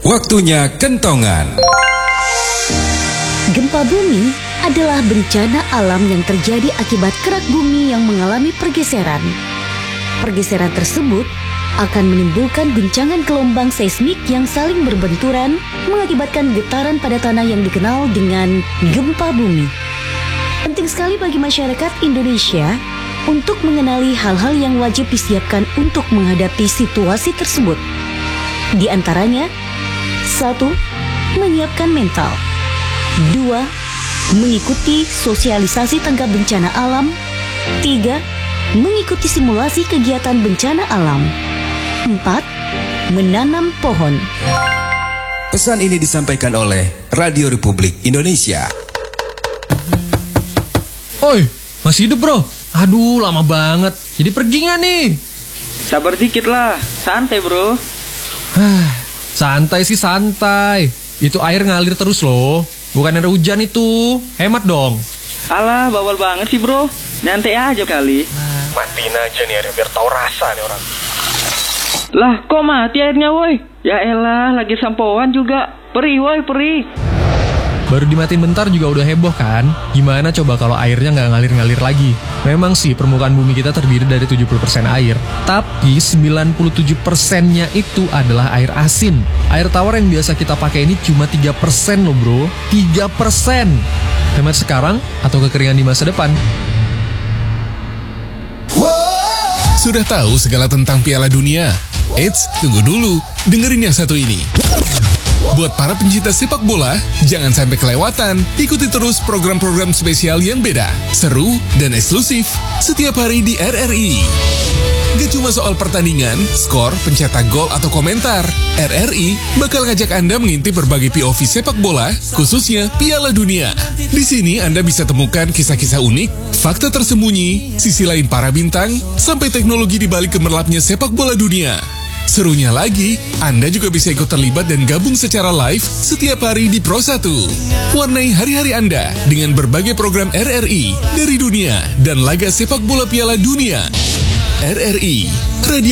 Waktunya kentongan. Gempa bumi adalah bencana alam yang terjadi akibat kerak bumi yang mengalami pergeseran. Pergeseran tersebut akan menimbulkan guncangan gelombang seismik yang saling berbenturan, mengakibatkan getaran pada tanah yang dikenal dengan gempa bumi. Penting sekali bagi masyarakat Indonesia untuk mengenali hal-hal yang wajib disiapkan untuk menghadapi situasi tersebut. Di antaranya, 1. Menyiapkan mental. 2. Mengikuti sosialisasi tanggap bencana alam. 3. Mengikuti simulasi kegiatan bencana alam. 4. Menanam pohon. Pesan ini disampaikan oleh Radio Republik Indonesia. Oi, masih hidup bro? Aduh, lama banget. Jadi pergi nggak nih? Sabar dikit lah, santai bro. Santai sih santai. Itu air ngalir terus loh. Bukan ada hujan itu. Hemat dong. Alah, bawal banget sih bro. Nyantai aja kali. Matiin aja nih airnya biar tahu rasa nih orang. Lah, kok mati airnya woi? Ya elah, lagi sampoan juga. Perih woi, perih. Baru dimatiin bentar juga udah heboh kan? Gimana coba kalau airnya nggak ngalir-ngalir lagi? Memang sih permukaan bumi kita terdiri dari 70% air. Tapi 97%-nya itu adalah air asin. Air tawar yang biasa kita pakai ini cuma 3% loh bro. 3%. Hemat sekarang atau kekeringan di masa depan? Sudah tahu segala tentang Piala Dunia? Eits, tunggu dulu. Dengerin yang satu ini. Buat para pencinta sepak bola, jangan sampai kelewatan. Ikuti terus program-program spesial yang beda, seru, dan eksklusif setiap hari di RRI. Gak cuma soal pertandingan, skor, pencetak gol, atau komentar. RRI bakal ngajak Anda mengintip berbagai POV sepak bola, khususnya Piala Dunia. Di sini Anda bisa temukan kisah-kisah unik, fakta tersembunyi, sisi lain para bintang, sampai teknologi di balik gemerlapnya sepak bola dunia. Serunya lagi, Anda juga bisa ikut terlibat dan gabung secara live setiap hari di Pro 1. Warnai hari-hari Anda dengan berbagai program RRI dari dunia dan laga sepak bola Piala Dunia. RRI, Radio